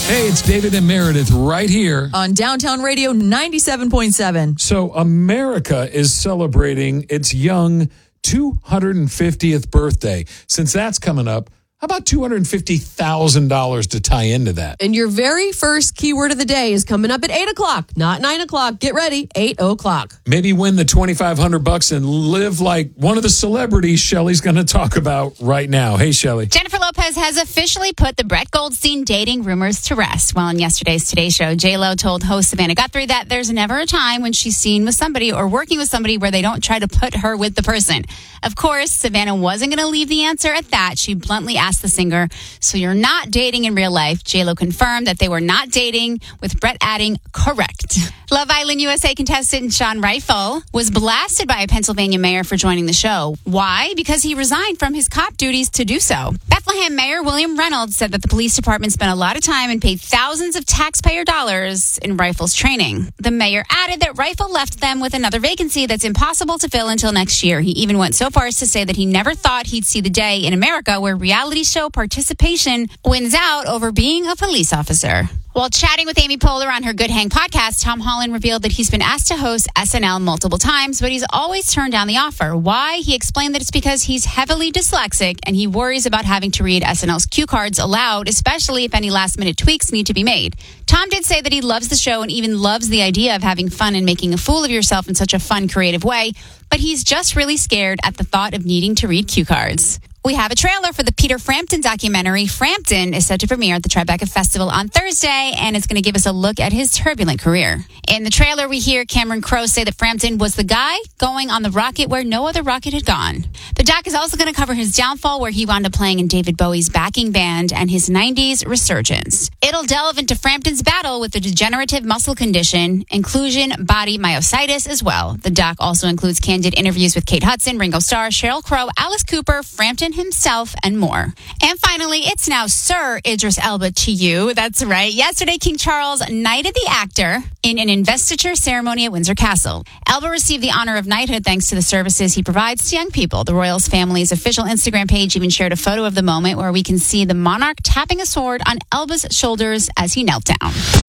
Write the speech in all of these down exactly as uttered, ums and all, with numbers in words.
Hey, it's David and Meredith right here on Downtown Radio ninety-seven point seven. So America is celebrating its young two hundred fiftieth birthday. Since that's coming up, how about two hundred fifty thousand dollars to tie into that? And your very first keyword of the day is coming up at eight o'clock, not nine o'clock. Get ready, eight o'clock. Maybe win the twenty-five hundred bucks and live like one of the celebrities Shelley's going to talk about right now. Hey, Shelley. Jennifer Lopez has officially put the Brett Goldstein dating rumors to rest. Well, in yesterday's Today Show, J-Lo told host Savannah Guthrie that there's never a time when she's seen with somebody or working with somebody where they don't try to put her with the person. Of course, Savannah wasn't going to leave the answer at that. She bluntly asked the singer, so you're not dating in real life? J-Lo confirmed that they were not dating, with Brett adding, correct. Love Island U S A contestant Sean Rifle was blasted by a Pennsylvania mayor for joining the show. Why? Because he resigned from his cop duties to do so. Bethlehem Mayor William Reynolds said that the police department spent a lot of time and paid thousands of taxpayer dollars in Rifle's training. The mayor added that Rifle left them with another vacancy that's impossible to fill until next year. He even went so far as to say that he never thought he'd see the day in America where reality show participation wins out over being a police officer. While chatting with Amy Poehler on her Good Hang podcast, Tom Holland revealed that he's been asked to host S N L multiple times, but he's always turned down the offer. Why? He explained that it's because he's heavily dyslexic and he worries about having to read S N L's cue cards aloud, especially if any last-minute tweaks need to be made. Tom did say that he loves the show and even loves the idea of having fun and making a fool of yourself in such a fun, creative way, but he's just really scared at the thought of needing to read cue cards. We have a trailer for the Peter Frampton documentary. Frampton is set to premiere at the Tribeca Festival on Thursday, and it's going to give us a look at his turbulent career. In the trailer, we hear Cameron Crowe say that Frampton was the guy going on the rocket where no other rocket had gone. The doc is also going to cover his downfall, where he wound up playing in David Bowie's backing band, and his nineties resurgence. It'll delve into Frampton's battle with the degenerative muscle condition, inclusion body myositis as well. The doc also includes candid interviews with Kate Hudson, Ringo Starr, Sheryl Crow, Alice Cooper, Frampton himself, and more. And finally, it's now Sir Idris Elba to you. That's right. Yesterday, King Charles knighted the actor in an investiture ceremony at Windsor Castle. Elba received the honor of knighthood thanks to the services he provides to young people. The royals family's official Instagram page even shared a photo of the moment where we can see the monarch tapping a sword on Elba's shoulders as he knelt down.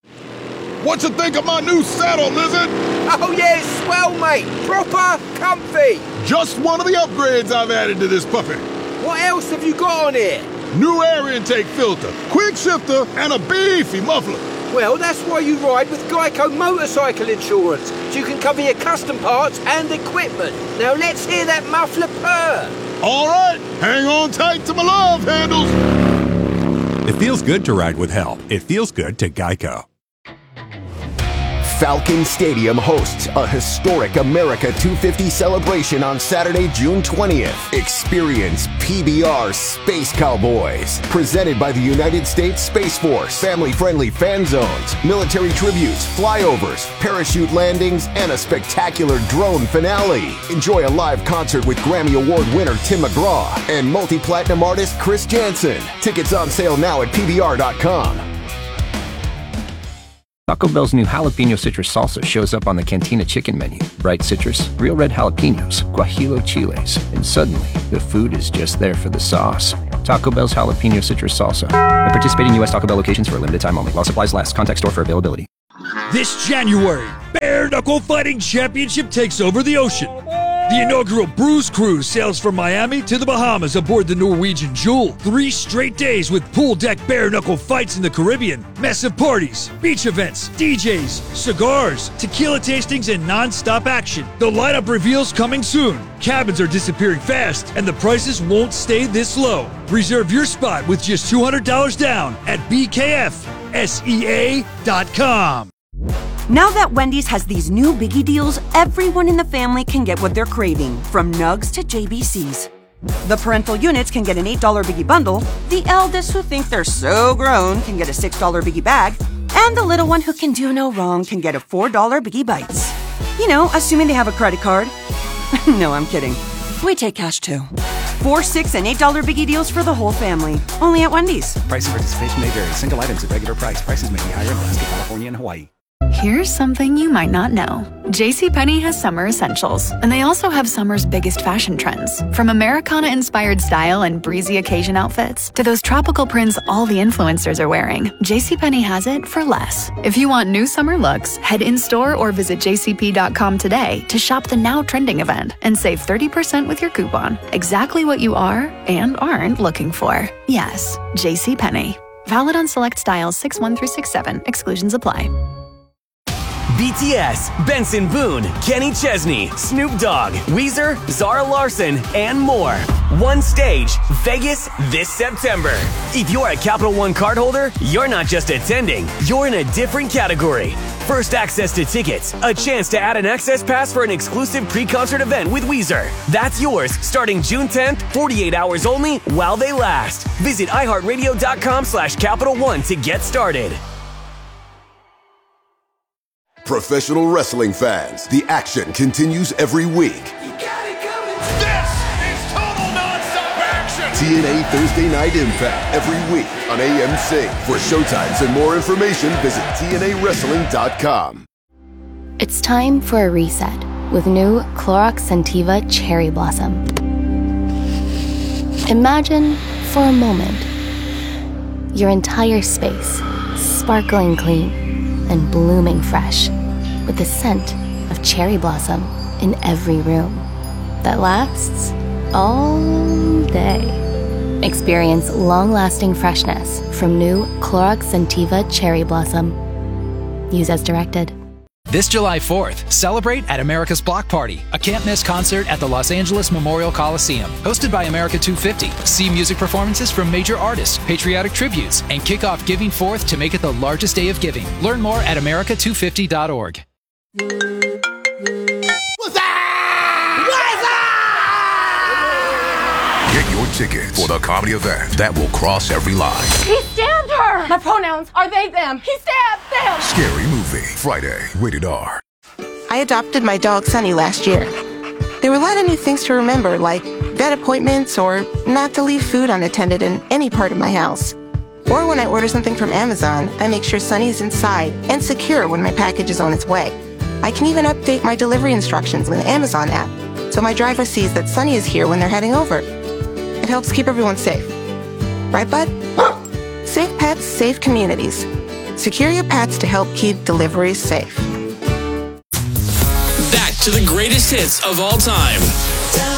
What you think of my new saddle, Lizard? Oh yeah, it's swell, mate. Proper comfy. Just one of the upgrades I've added to this puppy. What else have you got on here? New air intake filter, quick shifter, and a beefy muffler. Well, that's why you ride with Geico Motorcycle Insurance, so you can cover your custom parts and equipment. Now let's hear that muffler purr. All right, hang on tight to my love handles. It feels good to ride with help. It feels good to Geico. Falcon Stadium hosts a historic America two fifty celebration on Saturday, June twentieth. Experience P B R Space Cowboys, presented by the United States Space Force. Family-friendly fan zones, military tributes, flyovers, parachute landings, and a spectacular drone finale. Enjoy a live concert with Grammy Award winner Tim McGraw and multi-platinum artist Chris Jansen. Tickets on sale now at P B R dot com. Taco Bell's new jalapeno citrus salsa shows up on the Cantina chicken menu. Bright citrus, real red jalapenos, guajillo chiles, and suddenly the food is just there for the sauce. Taco Bell's jalapeno citrus salsa. At participating U S Taco Bell locations for a limited time only. While supplies last. Contact store for availability. This January, Bare Knuckle Fighting Championship takes over the ocean. The inaugural Bruise Cruise sails from Miami to the Bahamas aboard the Norwegian Jewel. Three straight days with pool deck bare knuckle fights in the Caribbean, massive parties, beach events, D Js, cigars, tequila tastings, and non-stop action. The lineup reveals coming soon. Cabins are disappearing fast, and the prices won't stay this low. Reserve your spot with just two hundred dollars down at B K F S E A dot com. Now that Wendy's has these new biggie deals, everyone in the family can get what they're craving, from nugs to J B Cs. The parental units can get an eight dollar biggie bundle, the eldest who think they're so grown can get a six dollar biggie bag, and the little one who can do no wrong can get a four dollar biggie bites. You know, assuming they have a credit card. No, I'm kidding. We take cash too. Four, six, and eight dollar biggie deals for the whole family. Only at Wendy's. Price and participation may vary. Single items at regular price. Prices may be higher in Alaska, California, and Hawaii. Here's something you might not know. JCPenney has summer essentials, and they also have summer's biggest fashion trends. From Americana-inspired style and breezy occasion outfits to those tropical prints all the influencers are wearing, JCPenney has it for less. If you want new summer looks, head in-store or visit j c p dot com today to shop the now trending event and save thirty percent with your coupon. Exactly what you are and aren't looking for. Yes, JCPenney. Valid on select styles six one through six seven. Exclusions apply. B T S, Benson Boone, Kenny Chesney, Snoop Dogg, Weezer, Zara Larson, and more. One stage, Vegas this September. If you're a Capital One cardholder, you're not just attending, you're in a different category. First access to tickets, a chance to add an access pass for an exclusive pre-concert event with Weezer. That's yours starting June tenth, forty-eight hours only while they last. Visit iHeartRadio.com slash Capital One to get started. Professional wrestling fans, the action continues every week. This is total nonstop action. T N A Thursday Night Impact every week on A M C. For showtimes and more information, visit T N A wrestling dot com. It's time for a reset with new Clorox Scentiva Cherry Blossom. Imagine for a moment your entire space sparkling clean and blooming fresh with the scent of cherry blossom in every room that lasts all day. Experience long-lasting freshness from new Clorox Scentiva Cherry Blossom. Use as directed. This July fourth, celebrate at America's Block Party, a can't-miss concert at the Los Angeles Memorial Coliseum. Hosted by America two fifty. See music performances from major artists, patriotic tributes, and kick off Giving Fourth to make it the largest day of giving. Learn more at america two fifty dot org. What's that? Get your tickets for the comedy event that will cross every line. He stabbed her! My pronouns are they, them. He stabbed them! Scary Movie, Friday, rated R. I adopted my dog Sunny last year. There were a lot of new things to remember, like vet appointments or not to leave food unattended in any part of my house. Or when I order something from Amazon, I make sure Sunny is inside and secure when my package is on its way. I can even update my delivery instructions with the Amazon app, so my driver sees that Sunny is here when they're heading over. It helps keep everyone safe. Right, bud? Safe pets, safe communities. Secure your pets to help keep deliveries safe. Back to the greatest hits of all time.